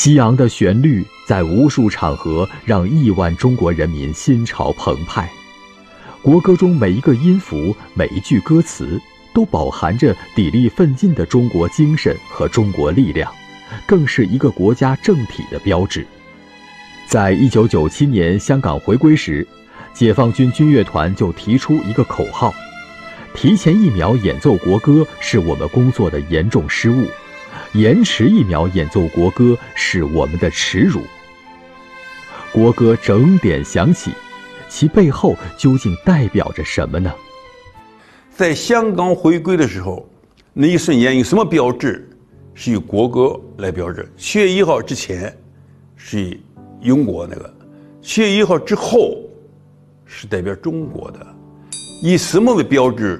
激昂的旋律在无数场合让亿万中国人民心潮澎湃。国歌中每一个音符、每一句歌词都饱含着砥砺奋进的中国精神和中国力量，更是一个国家政体的标志。在1997年香港回归时，解放军军乐团就提出一个口号：提前1秒演奏国歌是我们工作的严重失误，延迟1秒演奏国歌是我们的耻辱。国歌整点响起，其背后究竟代表着什么呢？ 在香港回归的时候，那一瞬间有什么标志是以国歌来标志？7月1号之前是以英国那个，7月1号之后是代表中国的，以什么为标志